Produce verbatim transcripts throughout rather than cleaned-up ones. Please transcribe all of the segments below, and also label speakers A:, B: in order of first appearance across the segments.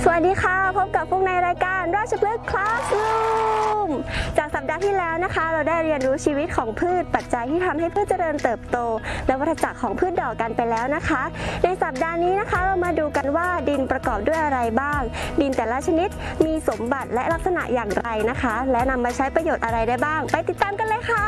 A: สวัสดีค่ะพบกับพวกในรายการราชพฤกษ์คลาสรูมจากสัปดาห์ที่แล้วนะคะเราได้เรียนรู้ชีวิตของพืชปัจจัยที่ทำให้พืชเจริญเติบโตและวัฏจักรของพืชดอกกันไปแล้วนะคะในสัปดาห์นี้นะคะเรามาดูกันว่าดินประกอบด้วยอะไรบ้างดินแต่ละชนิดมีสมบัติและลักษณะอย่างไรนะคะและนำมาใช้ประโยชน์อะไรได้บ้างไปติดตามกันเลยค่ะ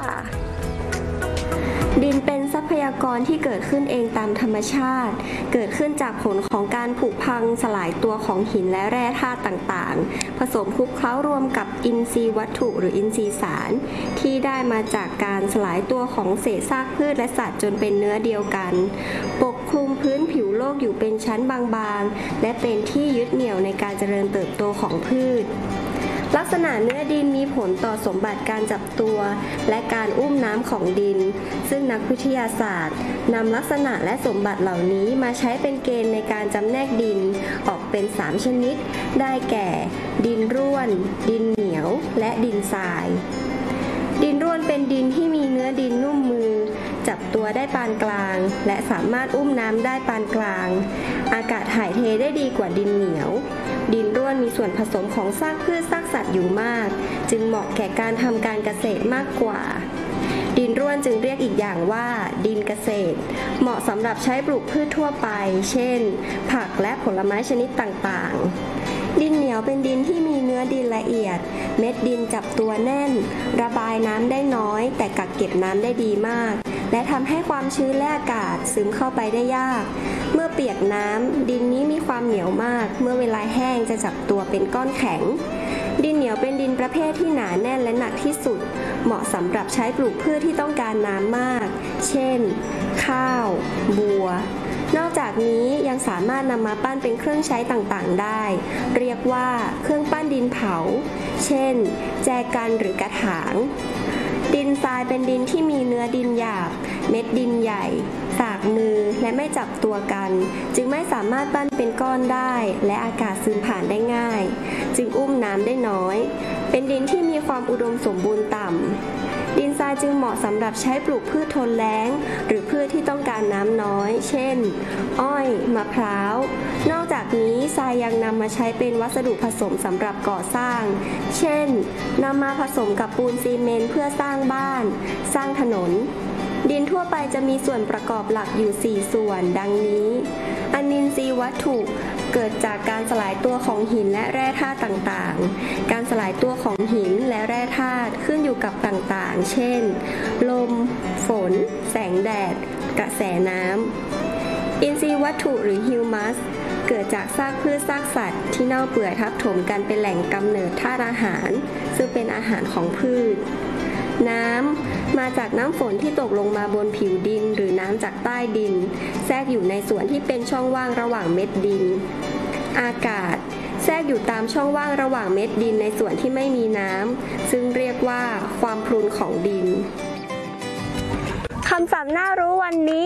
A: ดินเป็นทรัพยากรที่เกิดขึ้นเองตามธรรมชาติเกิดขึ้นจากผลของการผุพังสลายตัวของหินและแร่ธาตุต่างๆผสมคลุกเคล้ารวมกับอินทรีย์วัตถุหรืออินทรีย์สารที่ได้มาจากการสลายตัวของเศษซากพืชและสัตว์จนเป็นเนื้อเดียวกันปกคลุมพื้นผิวโลกอยู่เป็นชั้นบางๆและเป็นที่ยึดเหนี่ยวในการเจริญเติบโตของพืชลักษณะเนื้อดินมีผลต่อสมบัติการจับตัวและการอุ้มน้ำของดินซึ่งนักวิทยาศาสตร์นำลักษณะและสมบัติเหล่านี้มาใช้เป็นเกณฑ์ในการจำแนกดินออกเป็นสามชนิดได้แก่ ดินร่วน ดินเหนียว และดินทรายดินร่วนเป็นดินที่มีเนื้อดินนุ่มมือจับตัวได้ปานกลางและสามารถอุ้มน้ำได้ปานกลางอากาศถ่ายเทได้ดีกว่าดินเหนียวดินร่วนมีส่วนผสมของซากพืชซากสัตว์อยู่มากจึงเหมาะแก่การทำการเกษตรมากกว่าดินร่วนจึงเรียกอีกอย่างว่าดินเกษตรเหมาะสำหรับใช้ปลูกพืชทั่วไปเช่นผักและผลไม้ชนิดต่างๆดินเหนียวเป็นดินที่มีเนื้อดินละเอียดเม็ดดินจับตัวแน่นระบายน้ำได้น้อยแต่กักเก็บน้ำได้ดีมากและทำให้ความชื้นและอากาศซึมเข้าไปได้ยากเมื่อเปียกน้ำดินนี้มีความเหนียวมากเมื่อเวลาแห้งจะจับตัวเป็นก้อนแข็งดินเหนียวเป็นดินประเภทที่หนาแน่นและหนักที่สุดเหมาะสำหรับใช้ปลูกพืชที่ต้องการน้ำมากเช่นข้าวบัวนอกจากนี้ยังสามารถนำมาปั้นเป็นเครื่องใช้ต่างๆได้เรียกว่าเครื่องปั้นดินเผาเช่นแจกันหรือกระถางดินทรายเป็นดินที่มีเนื้อดินหยาบเม็ดดินใหญ่สากมือและไม่จับตัวกันจึงไม่สามารถปั้นเป็นก้อนได้และอากาศซึมผ่านได้ง่ายจึงอุ้มน้ำได้น้อยเป็นดินที่มีความอุดมสมบูรณ์ต่ำดินทรายจึงเหมาะสำหรับใช้ปลูกพืชทนแล้งหรือพืชที่ต้องการน้ำน้อยเช่นอ้อยมะพร้าวนอกจากนี้ทรายยังนำมาใช้เป็นวัสดุผสมสำหรับก่อสร้างเช่นนำมาผสมกับปูนซีเมนต์เพื่อสร้างบ้านสร้างถนนดินทั่วไปจะมีส่วนประกอบหลักอยู่สี่ส่วนดังนี้อนินทรีย์วัตถุเกิดจากการสลายตัวของหินและแร่ธาตุต่างๆการสลายตัวของหินและแร่ธาตุขึ้นอยู่กับต่างๆเช่นลมฝนแสงแดดกระแสน้ำอินทรีย์วัตถุหรือฮิวมัสเกิดจากซากพืชซากสัตว์ที่เน่าเปื่อยทับถมกันเป็นแหล่งกำเนิดธาตุอาหารซึ่งเป็นอาหารของพืชน้ำมาจากน้ำฝนที่ตกลงมาบนผิวดินหรือน้ำจากใต้ดินแทรกอยู่ในส่วนที่เป็นช่องว่างระหว่างเม็ดดินอากาศแทรกอยู่ตามช่องว่างระหว่างเม็ดดินในส่วนที่ไม่มีน้ำซึ่งเรียกว่าความพรุนของดินคำศัพท์น่ารู้วันนี้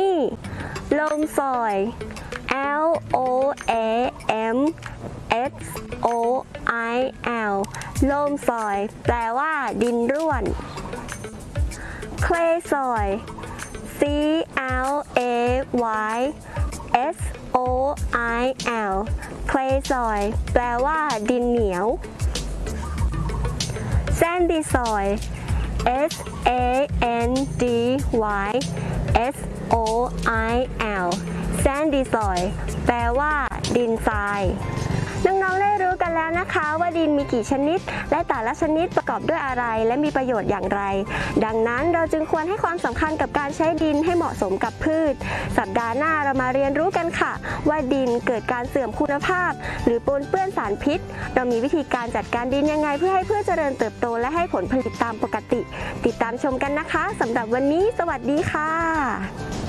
A: loam soil L O A M S O I L loam soil แปลว่าดินร่วน clay soil C L A Y S O I L clay soil แปลว่าดินเหนียว sandy soil S A N D Y S O I L sandy soil แปลว่าดินทรายน้องๆได้รู้กันแล้วนะคะว่าดินมีกี่ชนิดและแต่ละชนิดประกอบด้วยอะไรและมีประโยชน์อย่างไรดังนั้นเราจึงควรให้ความสำคัญกับการใช้ดินให้เหมาะสมกับพืชสัปดาห์หน้าเรามาเรียนรู้กันค่ะว่าดินเกิดการเสื่อมคุณภาพหรือปนเปื้อนสารพิษเรามีวิธีการจัดการดินยังไงเพื่อให้พืชเจริญเติบโตและให้ผลผลิตตามปกติติดตามชมกันนะคะสำหรับวันนี้สวัสดีค่ะ